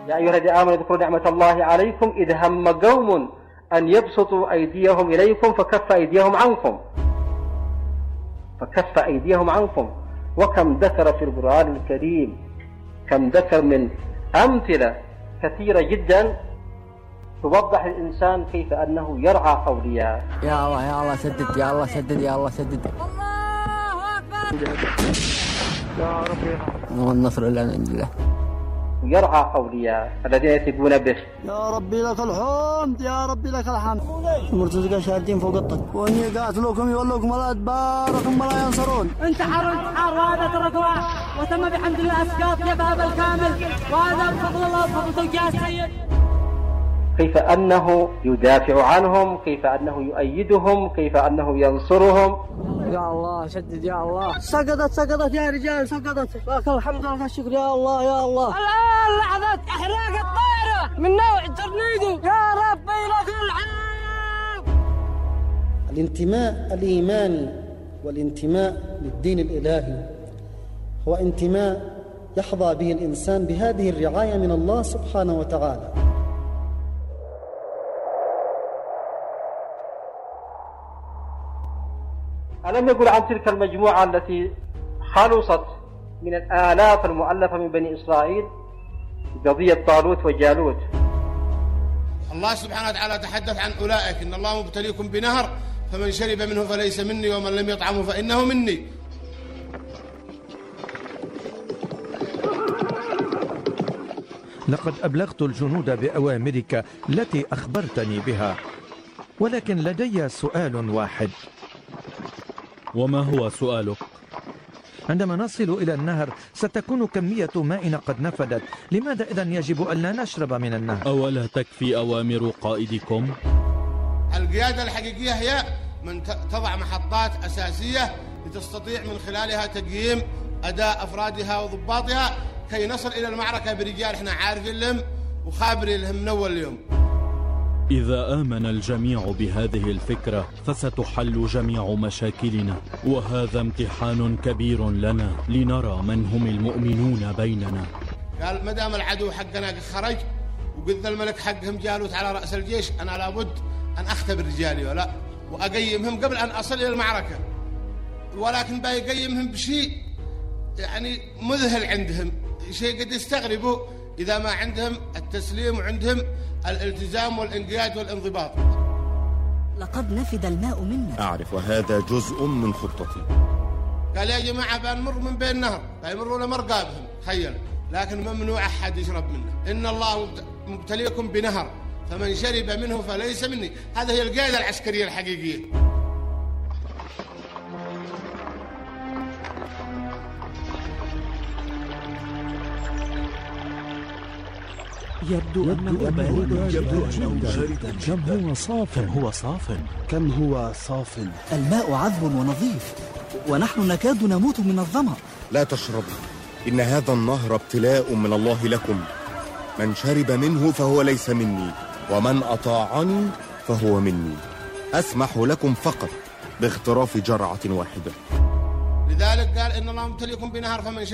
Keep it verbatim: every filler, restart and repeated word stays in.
يا أيها الذين آمنوا اذكروا نعمة الله عليكم إذ هم قوم أن يبسطوا أيديهم إليكم فكف أيديهم عنكم فكف أيديهم عنكم وكم ذكر في القرآن الكريم كم ذكر من أمثلة كثيرة جدا توضح الإنسان كيف أنه يرعى أولياء. يا الله يا الله سدد يا الله سدد يا الله سدد. الله أكبر. يا ربي والنصر إلا من عند الله. ويرعى أولياء الذين يثقون به. يا ربي لك الحمد يا ربي لك الحمد. مرتزقة شادين فوق الطق وإني قاتلوكم يولوكم الأدبار ثم لا ينصرون. انتحروا انتحار وهذا تركوا وتم بحمد الله أسقاط جبهة بالكامل وهذا بفضل الله وفضل توجيه السيد. كيف أنه يدافع عنهم، كيف أنه يؤيدهم، كيف أنه ينصرهم. يا الله سدد يا الله. سقطت سقطت يا رجال سقطت. لك الحمد لك الشكر يا الله يا الله. الآن لحظة إحراق الطائرة من نوع تورنيدو. يا ربي لك الحمد. الانتماء الإيماني والانتماء للدين الإلهي هو انتماء يحظى به الإنسان بهذه الرعاية من الله سبحانه وتعالى. ألم يقل عن تلك المجموعة التي خلصت من الآلاف المؤلفة من بني إسرائيل قضية طالوت وجالوت. الله سبحانه وتعالى تحدث عن أولئك إن الله مبتليكم بنهر فمن شرب منه فليس مني ومن لم يطعمه فإنه مني. لقد أبلغت الجنود بأوامرك التي أخبرتني بها، ولكن لدي سؤال واحد. وما هو سؤالك؟ عندما نصل إلى النهر ستكون كمية ماء قد نفدت، لماذا إذن يجب أن لا نشرب من النهر؟ أولا تكفي أوامر قائدكم؟ القيادة الحقيقية هي من تضع محطات أساسية لتستطيع من خلالها تقييم أداء أفرادها وضباطها كي نصل إلى المعركة برجال احنا عارفين لهم وخابرين لهم من أول يوم. إذا آمن الجميع بهذه الفكرة فستحل جميع مشاكلنا، وهذا امتحان كبير لنا لنرى من هم المؤمنون بيننا. قال مدام العدو حقنا خرج وقذ الملك حقهم جالوت على رأس الجيش، أنا لابد أن أختبر رجالي ولا وأقيمهم قبل أن أصل إلى المعركة، ولكن بيقيمهم بشيء يعني مذهل عندهم، شيء قد يستغربوا إذا ما عندهم التسليم وعندهم الالتزام والانقياد والانضباط. لقد نفد الماء منا. أعرف وهذا جزء من خطتي. قال يا جماعة بنمر من بين النهر بيمروا لمرقابهم خيل، لكن ممنوع أحد يشرب منه. إن الله مبتليكم بنهر فمن شرب منه فليس مني. هذه هي القيادة العسكرية الحقيقية. يبدو أنه بارد، يبدو أنه بارد. كم هو صاف، كم هو صاف، كم هو صاف. الماء عذب ونظيف ونحن نكاد نموت من الظمأ. لا تشربوا، إن هذا النهر ابتلاء من الله لكم. من شرب منه فهو ليس مني، ومن أطاعني فهو مني. أسمح لكم فقط باغتراف جرعة واحدة. لذلك قال إن الله مبتليكم بنهر فمن